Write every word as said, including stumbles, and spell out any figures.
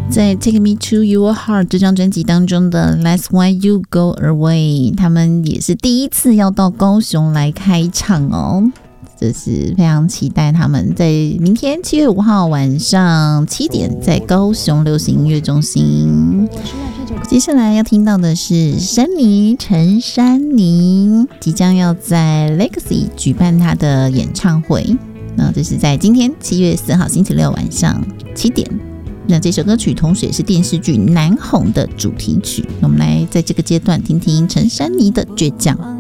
在 Take Me to Your Heart 这张专辑当中的 That's Why You Go Away， 他们也是第一次要到高雄来开唱哦，这是非常期待他们在明天七月五号晚上七点在高雄流行音乐中心。接下来要听到的是珊妮陈珊妮即将要在 Legacy 举办她的演唱会，那这是在今天七月四号星期六晚上七点。那这首歌曲同时也是电视剧《难哄》的主题曲，我们来在这个阶段听听陈珊妮的倔强。